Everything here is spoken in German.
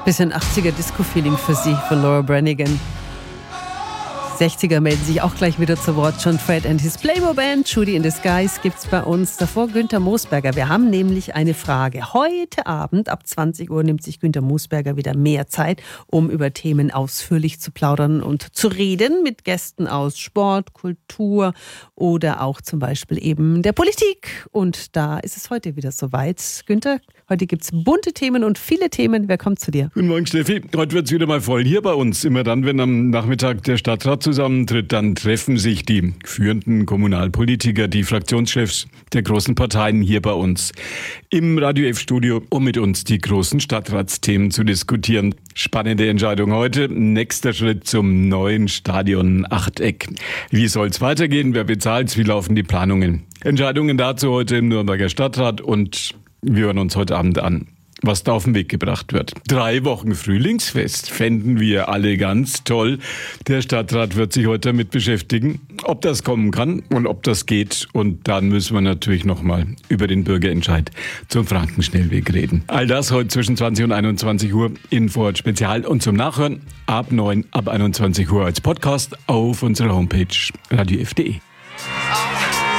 Bisschen 80er Disco-Feeling für Sie von Laura Branigan. 60er melden sich auch gleich wieder zu Wort. John Fred and his Playboy Band, Judy in the Skies gibt's bei uns. Davor Günther Moosberger. Wir haben nämlich eine Frage. Heute Abend ab 20 Uhr nimmt sich Günther Moosberger wieder mehr Zeit, um über Themen ausführlich zu plaudern und zu reden mit Gästen aus Sport, Kultur oder auch zum Beispiel eben der Politik. Und da ist es heute wieder soweit. Günther, heute gibt's bunte Themen und viele Themen. Wer kommt zu dir? Guten Morgen, Steffi. Heute wird's wieder mal voll hier bei uns. Immer dann, wenn am Nachmittag der Stadtrat zusammentritt, dann treffen sich die führenden Kommunalpolitiker, die Fraktionschefs der großen Parteien hier bei uns im Radio F-Studio, um mit uns die großen Stadtratsthemen zu diskutieren. Spannende Entscheidung heute. Nächster Schritt zum neuen Stadion Achteck. Wie soll's weitergehen? Wer bezahlt's? Wie laufen die Planungen? Entscheidungen dazu heute im Nürnberger Stadtrat und wir hören uns heute Abend an, was da auf den Weg gebracht wird. 3 Wochen Frühlingsfest fänden wir alle ganz toll. Der Stadtrat wird sich heute damit beschäftigen, ob das kommen kann und ob das geht. Und dann müssen wir natürlich nochmal über den Bürgerentscheid zum Frankenschnellweg reden. All das heute zwischen 20 und 21 Uhr in Vorort Spezial und zum Nachhören ab 9, ab 21 Uhr als Podcast auf unserer Homepage radiof.de.